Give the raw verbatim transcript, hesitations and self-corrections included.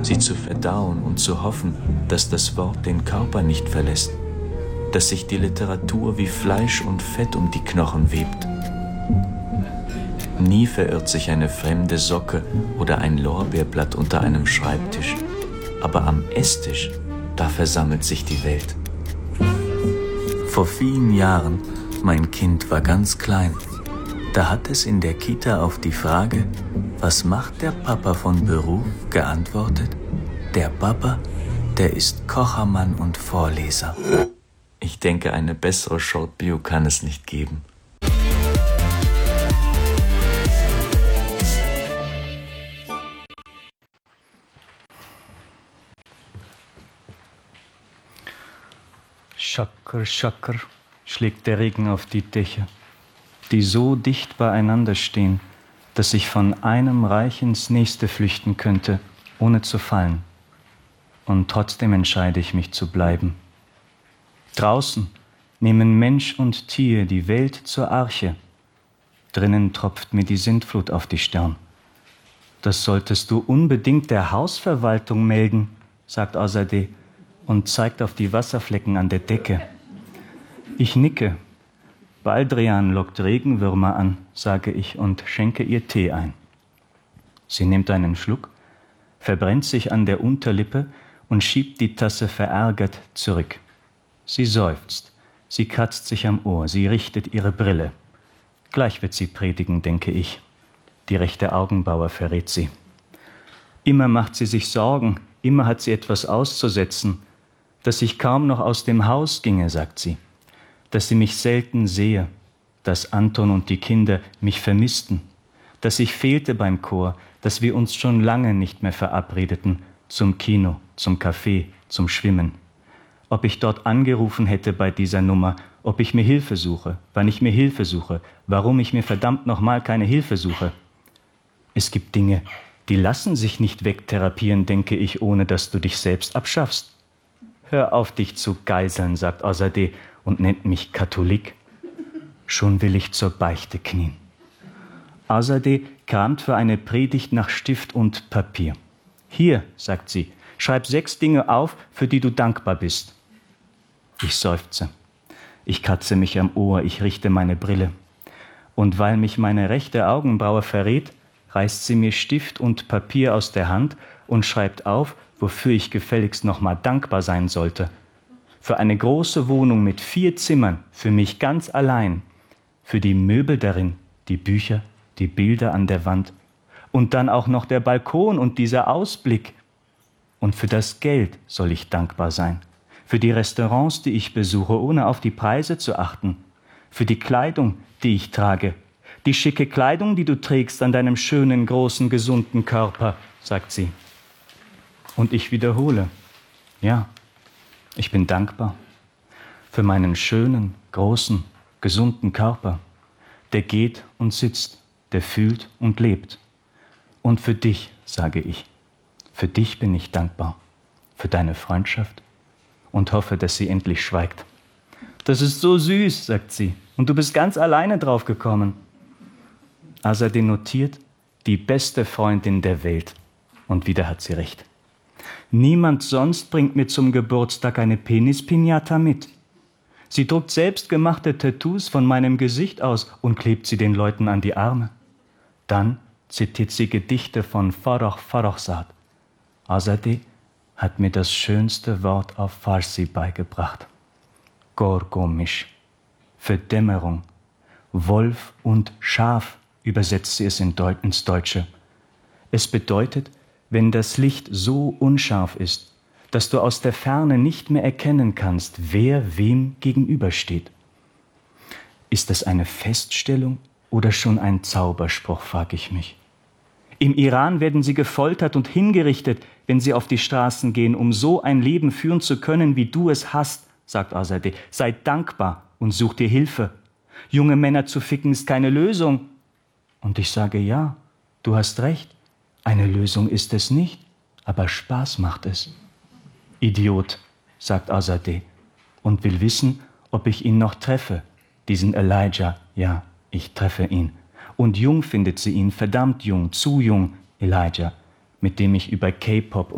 sie zu verdauen und zu hoffen, dass das Wort den Körper nicht verlässt, dass sich die Literatur wie Fleisch und Fett um die Knochen webt. Nie verirrt sich eine fremde Socke oder ein Lorbeerblatt unter einem Schreibtisch, aber am Esstisch, da versammelt sich die Welt. Vor vielen Jahren, mein Kind war ganz klein, da hat es in der Kita auf die Frage, was macht der Papa von Beruf, geantwortet: Der Papa, der ist Kochermann und Vorleser. Ich denke, eine bessere Short Bio kann es nicht geben. Schacker, schacker, schlägt der Regen auf die Dächer, die so dicht beieinander stehen, dass ich von einem Reich ins nächste flüchten könnte, ohne zu fallen. Und trotzdem entscheide ich mich zu bleiben. Draußen nehmen Mensch und Tier die Welt zur Arche. Drinnen tropft mir die Sintflut auf die Stirn. Das solltest du unbedingt der Hausverwaltung melden, sagt Azadeh und zeigt auf die Wasserflecken an der Decke. Ich nicke. Baldrian lockt Regenwürmer an, sage ich und schenke ihr Tee ein. Sie nimmt einen Schluck, verbrennt sich an der Unterlippe und schiebt die Tasse verärgert zurück. Sie seufzt, sie kratzt sich am Ohr, sie richtet ihre Brille. Gleich wird sie predigen, denke ich. Die rechte Augenbraue verrät sie. Immer macht sie sich Sorgen, immer hat sie etwas auszusetzen, dass ich kaum noch aus dem Haus ginge, sagt sie, dass sie mich selten sehe, dass Anton und die Kinder mich vermissten, dass ich fehlte beim Chor, dass wir uns schon lange nicht mehr verabredeten zum Kino, zum Café, zum Schwimmen. Ob ich dort angerufen hätte bei dieser Nummer, ob ich mir Hilfe suche, wann ich mir Hilfe suche, warum ich mir verdammt nochmal keine Hilfe suche. Es gibt Dinge, die lassen sich nicht wegtherapieren, denke ich, ohne dass du dich selbst abschaffst. Hör auf, dich zu geiseln, sagt Azadeh und nennt mich Katholik. Schon will ich zur Beichte knien. Azadeh kramt für eine Predigt nach Stift und Papier. Hier, sagt sie, schreib sechs Dinge auf, für die du dankbar bist. Ich seufze. Ich kratze mich am Ohr, ich richte meine Brille. Und weil mich meine rechte Augenbraue verrät, reißt sie mir Stift und Papier aus der Hand und schreibt auf, wofür ich gefälligst nochmal dankbar sein sollte. Für eine große Wohnung mit vier Zimmern, für mich ganz allein, für die Möbel darin, die Bücher, die Bilder an der Wand und dann auch noch der Balkon und dieser Ausblick. Und für das Geld soll ich dankbar sein, für die Restaurants, die ich besuche, ohne auf die Preise zu achten, für die Kleidung, die ich trage, die schicke Kleidung, die du trägst an deinem schönen, großen, gesunden Körper, sagt sie. Und ich wiederhole, ja, ich bin dankbar für meinen schönen, großen, gesunden Körper, der geht und sitzt, der fühlt und lebt. Und für dich, sage ich, für dich bin ich dankbar, für deine Freundschaft und hoffe, dass sie endlich schweigt. Das ist so süß, sagt sie, und du bist ganz alleine drauf gekommen. Azadeh notiert, die beste Freundin der Welt. Und wieder hat sie recht. Niemand sonst bringt mir zum Geburtstag eine Penis-Pinata mit. Sie druckt selbstgemachte Tattoos von meinem Gesicht aus und klebt sie den Leuten an die Arme. Dann zitiert sie Gedichte von Farrokh Farrokhzad. Azadeh hat mir das schönste Wort auf Farsi beigebracht. Gorgomisch, für Dämmerung. Wolf und Schaf übersetzt sie es in Deut- ins Deutsche. Es bedeutet, wenn das Licht so unscharf ist, dass du aus der Ferne nicht mehr erkennen kannst, wer wem gegenübersteht. Ist das eine Feststellung oder schon ein Zauberspruch, frage ich mich. Im Iran werden sie gefoltert und hingerichtet, wenn sie auf die Straßen gehen, um so ein Leben führen zu können, wie du es hast, sagt Azadeh. Sei dankbar und such dir Hilfe. Junge Männer zu ficken ist keine Lösung. Und ich sage, ja, du hast recht. Eine Lösung ist es nicht, aber Spaß macht es. Idiot, sagt Azadeh und will wissen, ob ich ihn noch treffe. Diesen Elijah, ja, ich treffe ihn. Und jung findet sie ihn, verdammt jung, zu jung, Elijah, mit dem ich über K-Pop